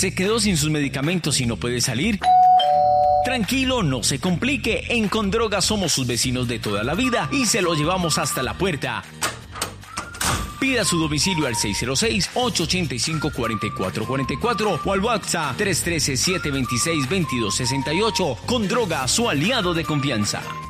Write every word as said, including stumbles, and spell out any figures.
¿Se quedó sin sus medicamentos y no puede salir? Tranquilo, no se complique. En Condroga somos sus vecinos de toda la vida y se lo llevamos hasta la puerta. Pida su domicilio al seis cero seis, ocho ocho cinco, cuatro cuatro cuatro cuatro o al WhatsApp tres uno tres, siete dos seis, dos dos seis ocho. Condroga, su aliado de confianza.